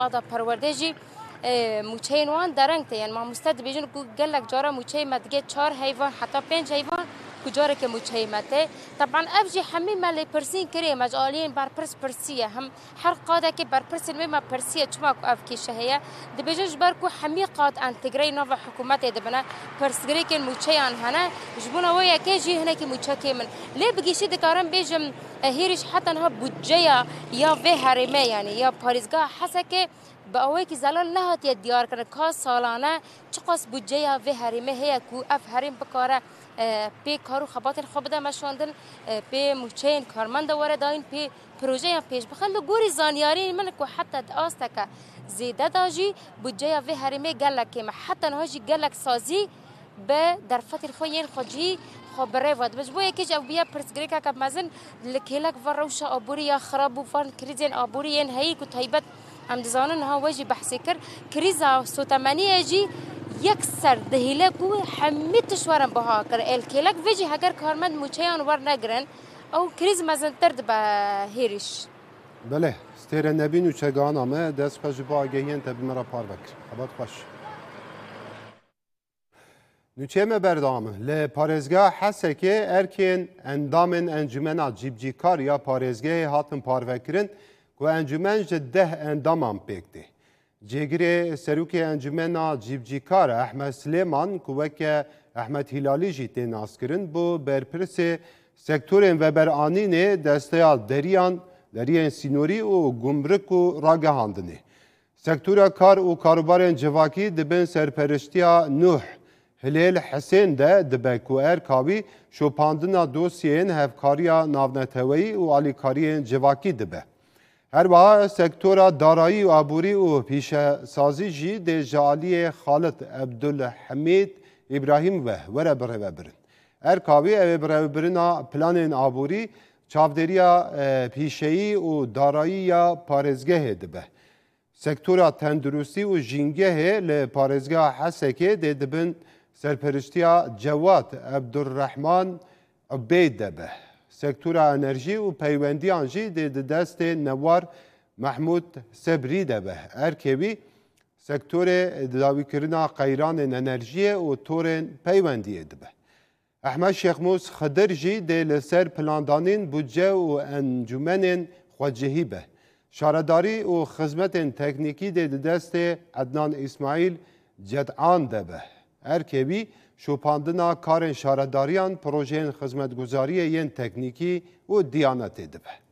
هذا پروردهجی موچه وان درنگته یعنی ما مستد بیجن کو گلک جارا موچه مدگه 4 حیوان حتی 5 حیوان کجاره که موچه مته طبعا افجی همه مال پرسین کری مجالین بر پرسیه هم هر قاده که بر پرسین ما پرسیه چما کو اف کی شهيه د بیجن بر کو همه قاد انتگری نو حکومت دبنا پرسگری که موچه ان هنه جبونه ویا که جی هنه که موچه که من لی بگیشی دکارم بیجم هیرش حتی نه بودجه یا به هرمه یعنی یا پاریزگاه حسه که با اوی که زلال نهات یا دیار کنه که سالانه چقاس بودجه یا به هرمه هیا کو اف هرم بکاره پی کارو خباتن خوب ده مشوندن پی موچین کارمند واره داین پی پروژه یا پیش بخل گوری زانیاری من کو حتی آسته که زیده داجی بودجه یا به هرمه گلک که حتی نهاجی گلک سازی به در فتر خوین خودی خبره ود بس بو یکی جو بیا پرسگری که کب مزن لکهلک وروش آبوری یا خراب و فان کریزین آبوری ین هایی که تایبت هم دزانن ها وجی بحثی کر کریزا سوتمانی جی یک سر دهیلک و همه تشوارن بها کر الکهلک وجی هگر کارمند موچهان ور نگرن او کریز مزن ترد به هیرش بله استیر نبین و چگان آمه دست خوش با آگهین تبی مرا پار بکر خبات خوش نوچه بردامه لپارزگاه حسه که ارکین اندامن انجمن جیبجی کار یا پارزگاه هاتن پاروکرن و انجمن جده اندامم پیکده جگری سروک انجمن جیبجی کار احمد سلیمان که احمد هلالی جیته ناس کرن بو برپرس سکتورین و برانین دستیال دریان سینوری و گمرک و راگهاندنه سکتور کار و کاروبارین جواکی دبن سرپرشتیا نوح هلیل حسین ده دبکو کاوی شوپاندنا دوسیین هفکاریا ناونتوی و آلیکارین جواکی دبه. هر با سکتورا دارایی و آبوری و پیش سازی جی ده جالی خالد عبدالحمید ابراهیم و وره بره برن. کاوی بره برنا پلان آبوری چاودریا پیشهی و دارایی یا پارزگه دبه. سکتورا تندرستی و جینگه لپارزگاه حسکه ده دبن سرپرشتیا جواد عبدالرحمن عبید دبه سکتور انرژی و پیوندی آنجی ده دست نوار محمود صبری دبه ارکوی سکتور داوی کرنا قیران انرژی و تورن پیوندی دبه احمد شیخموس خدرجی ده لسر پلاندانین بودجه و انجمن خواجهی به شارداری و خدمت تکنیکی ده دست عدنان اسماعیل جدعان دبه ارکبی شوپاندنا کارن شارداریان پروژین خدمتگزاری ین تکنیکی و دیانت دبه